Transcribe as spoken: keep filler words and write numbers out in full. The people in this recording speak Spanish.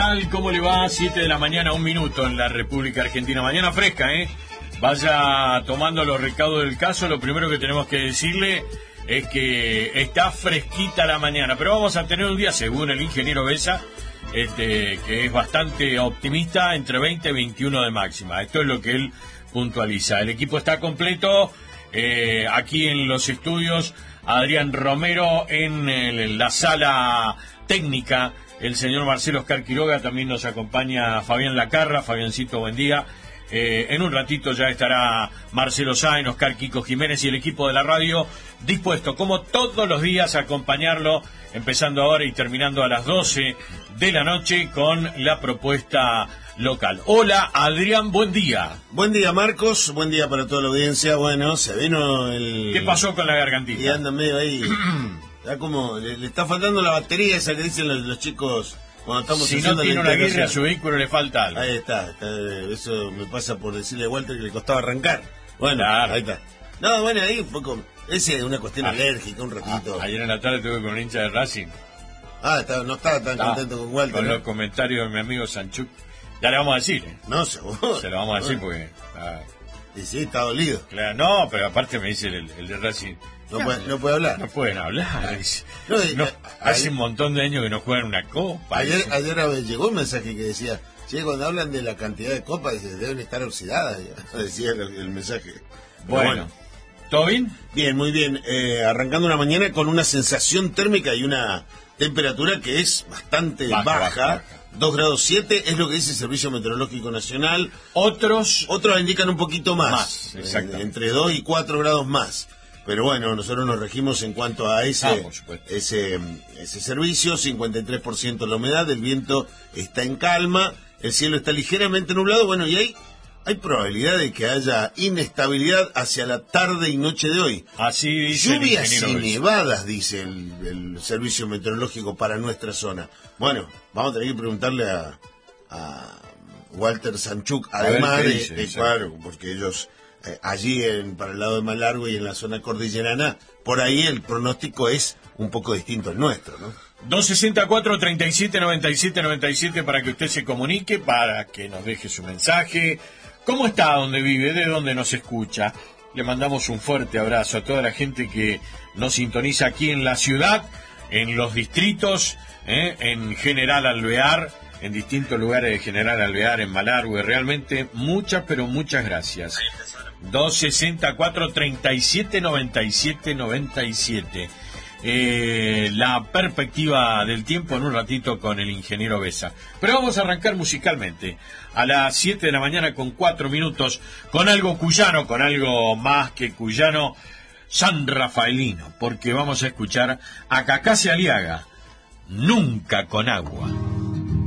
tal? ¿Cómo le va? siete de la mañana, un minuto en la República Argentina. Mañana fresca, ¿eh? Vaya tomando los recaudos del caso. Lo primero que tenemos que decirle es que está fresquita la mañana, pero vamos a tener un día, según el ingeniero Besa, este, que es bastante optimista, entre veinte y veintiuno de máxima. Esto es lo que él puntualiza. El equipo está completo. Eh, aquí en los estudios, Adrián Romero, en, el, en la sala técnica, el señor Marcelo Oscar Quiroga, también nos acompaña Fabián Lacarra. Fabiancito, buen día. Eh, en un ratito ya estará Marcelo Sáenz, Oscar Kiko Jiménez y el equipo de la radio dispuesto, como todos los días, a acompañarlo, empezando ahora y terminando a las doce de la noche con la propuesta local. Hola, Adrián, buen día. Buen día, Marcos, buen día para toda la audiencia. Bueno, se vino el... ¿Qué pasó con la gargantita? Y anda medio ahí, ya como, le, le está faltando la batería esa que dicen los, los chicos cuando estamos si haciendo no tiene la una guerra a integración. su vehículo, le falta algo. Ahí está, está, eso me pasa por decirle a Walter que le costaba arrancar. Bueno, Claro. ahí está. No, bueno, ahí un poco, ese es una cuestión Ah. alérgica, un ratito. Ah, ayer en la tarde estuve con un hincha de Racing. Ah, está, no estaba tan Ah, contento con Walter. Con ¿no? los comentarios de mi amigo Sanchuk. Ya le vamos a decir, ¿eh? No, seguro. Se lo vamos a decir Bueno, porque... ah, y sí, está dolido. claro, no, pero aparte me dice el, el de Racing... No puede, no puede hablar. No pueden hablar. dice. No, y- No, a- hace ayer- un montón de años que no juegan una copa. Ayer, dice. ayer me llegó un mensaje que decía, che, cuando hablan de la cantidad de copas, dice, deben estar oxidadas, ya, decía el, el mensaje. Pero Bueno, ¿todo bien? Bien, muy bien. Eh, arrancando una mañana con una sensación térmica y una temperatura que es bastante Baja, baja, baja, baja. dos grados siete, es lo que dice el Servicio Meteorológico Nacional. Otros... Otros indican un poquito más, Más, eh, exactamente. entre dos y cuatro grados más. Pero bueno, nosotros nos regimos en cuanto a ese, Ah, por supuesto. ese, ese servicio, cincuenta y tres por ciento la humedad, el viento está en calma, el cielo está ligeramente nublado, bueno, y hay, hay probabilidad de que haya inestabilidad hacia la tarde y noche de hoy. Así dice el Lluvias ingeniero y Besa. nevadas, dice el, el servicio meteorológico para nuestra zona. Bueno, vamos a tener que preguntarle a, a Walter Sanchuk, A ver además qué de, dice, de- exacto. claro, porque ellos eh, allí en, para el lado de Malargüe y en la zona cordillerana, por ahí el pronóstico es un poco distinto al nuestro, ¿no? dos sesenta y cuatro, treinta y siete, noventa y siete, noventa y siete para que usted se comunique, para que nos deje su mensaje. ¿Cómo está donde vive? ¿De dónde nos escucha? Le mandamos un fuerte abrazo a toda la gente que nos sintoniza aquí en la ciudad, en los distritos, ¿eh? En General Alvear, en distintos lugares de General Alvear, en Malargüe. Realmente muchas, pero muchas gracias. dos sesenta y cuatro, treinta y siete, noventa y siete, noventa y siete. Eh, la perspectiva del tiempo en un ratito con el ingeniero Besa. Pero vamos a arrancar musicalmente a las siete de la mañana con cuatro minutos con algo cuyano, con algo más que cuyano, san rafaelino, porque vamos a escuchar a Cacase Aliaga, Nunca con agua.